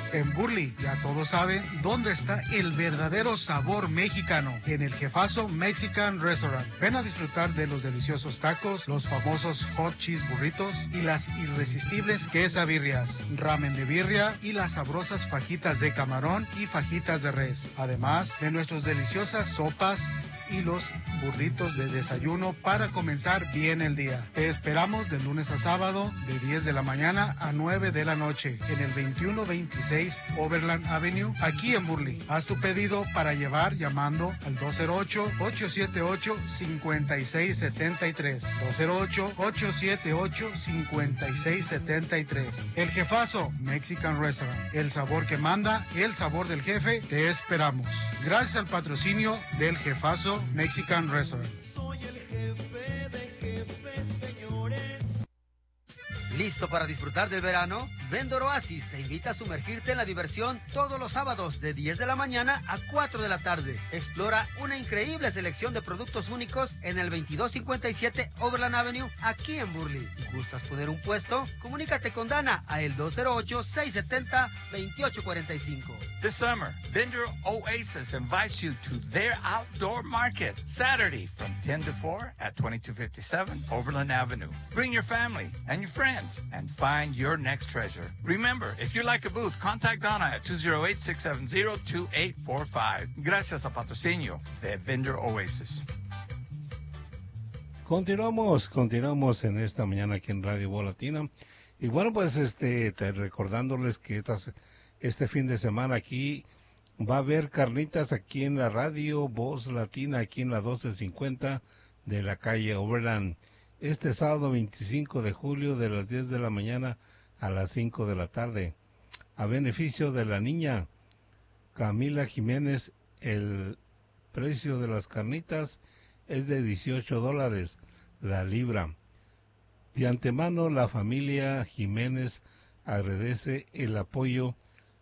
En Burley, ya todos saben dónde está el verdadero sabor mexicano, en el Jefazo Mexican Restaurant. Ven a disfrutar de los deliciosos tacos, los famosos hot cheese burritos y las irresistibles quesabirrias, ramen de birria y las sabrosas fajitas de camarón y fajitas de res. Además de nuestras deliciosas sopas y los burritos de desayuno para comenzar bien el día. Te esperamos de lunes a sábado de 10 de la mañana a 9 de la noche en el 2126 Overland Avenue, aquí en Burley. Haz tu pedido para llevar llamando al 208-878-5673. 208-878-5673. El Jefazo Mexican Restaurant. El sabor que manda, el sabor del jefe. Te esperamos. Gracias al patrocinio del Jefazo Mexican Restaurant. Soy el jefe de jefes, señores. ¿Listo para disfrutar del verano? Vendor Oasis te invita a sumergirte en la diversión todos los sábados de 10 de la mañana a 4 de la tarde. Explora una increíble selección de productos únicos en el 2257 Overland Avenue, aquí en Burley. ¿Gustas poner un puesto? Comunícate con Dana a el 208-670-2845. This summer, Vendor Oasis invites you to their outdoor market, Saturday from 10 to 4 at 2257 Overland Avenue. Bring your family and your friends and find your next treasure. Remember, if you like a booth, contact Donna at 208-670-2845. Gracias a patrocinio de Vendor Oasis. Continuamos en esta mañana aquí en Radio Voz Latina. Y bueno, pues recordándoles que este fin de semana aquí va a haber carnitas aquí en la Radio Voz Latina, aquí en la 1250 de la calle Overland. Este sábado 25 de julio de las 10 de la mañana a las 5 de la tarde. A beneficio de la niña Camila Jiménez, el precio de las carnitas es de $18 la libra. De antemano, la familia Jiménez agradece el apoyo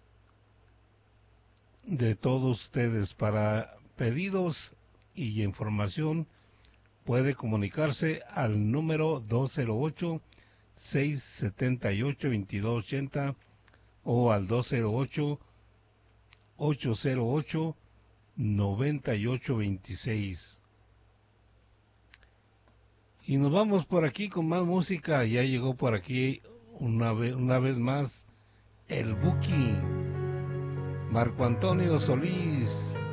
de todos ustedes. Para pedidos y información, puede comunicarse al número 208-678-2280 o al 208-808-9826. Y nos vamos por aquí con más música. Ya llegó por aquí una vez más el Buki, Marco Antonio Solís.